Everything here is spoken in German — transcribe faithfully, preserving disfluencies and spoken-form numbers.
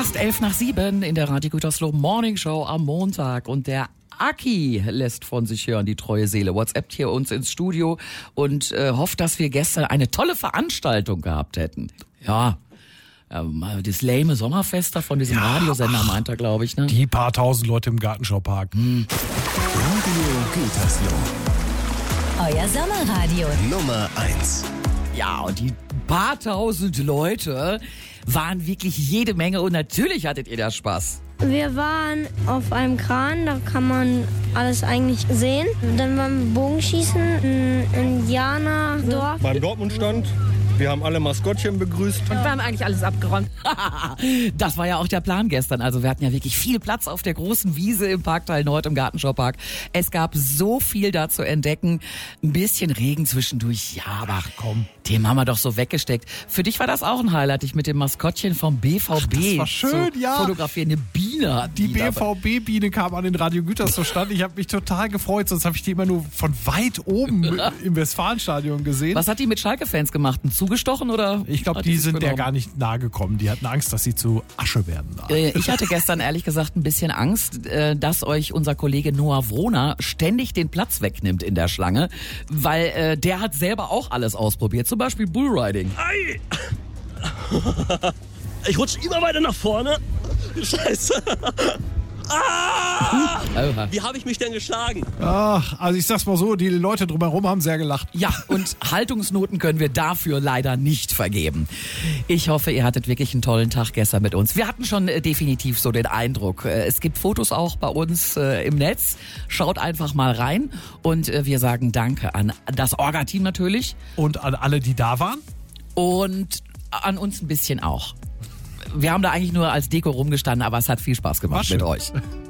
Fast elf nach sieben in der Radio Gütersloh Morning Show am Montag. Und der Aki lässt von sich hören, die treue Seele. WhatsAppt hier uns ins Studio und äh, hofft, dass wir gestern eine tolle Veranstaltung gehabt hätten. Ja, ähm, das lame Sommerfest da von diesem ja, Radiosender meint er, glaube ich. Ne? Die paar tausend Leute im Gartenschaupark. Hm. Radio Gütersloh. Euer Sommerradio. Nummer eins. Ja, und die paar tausend Leute waren wirklich jede Menge und natürlich hattet ihr da Spaß. Wir waren auf einem Kran, da kann man alles eigentlich sehen. Dann waren wir Bogenschießen, ein Indianerdorf. Beim Dortmund-Stand. Wir haben alle Maskottchen begrüßt. Und wir haben eigentlich alles abgeräumt. Das war ja auch der Plan gestern. Also wir hatten ja wirklich viel Platz auf der großen Wiese im Parkteil Nord im Gartenschaupark. Es gab so viel da zu entdecken. Ein bisschen Regen zwischendurch. Ja, aber ach, komm, den haben wir doch so weggesteckt. Für dich war das auch ein Highlight, dich mit dem Maskottchen vom B V B ach, das war schön, zu ja. fotografieren. Eine Biene hat die, die B V B-Biene kam an den Radio Gütersloh stand. Ich habe mich total gefreut, sonst habe ich die immer nur von weit oben im Westfalenstadion gesehen. Was hat die mit Schalke-Fans gemacht? Ein zugestochen oder? Ich glaube, die sind der gar nicht nahe gekommen. Die hatten Angst, dass sie zu Asche werden. Da. Ich hatte gestern ehrlich gesagt ein bisschen Angst, dass euch unser Kollege Noah Wroner ständig den Platz wegnimmt in der Schlange, weil der hat selber auch alles ausprobiert, zum Beispiel Bullriding. Ei! Ich rutsche immer weiter nach vorne. Scheiße. Ah! Wie habe ich mich denn geschlagen? Ach, also ich sag's mal so, die Leute drumherum haben sehr gelacht. Ja, und Haltungsnoten können wir dafür leider nicht vergeben. Ich hoffe, ihr hattet wirklich einen tollen Tag gestern mit uns. Wir hatten schon äh, definitiv so den Eindruck. Äh, es gibt Fotos auch bei uns äh, im Netz. Schaut einfach mal rein. Und äh, wir sagen Danke an das Orga-Team natürlich. Und an alle, die da waren. Und an uns ein bisschen auch. Wir haben da eigentlich nur als Deko rumgestanden, aber es hat viel Spaß gemacht mit euch.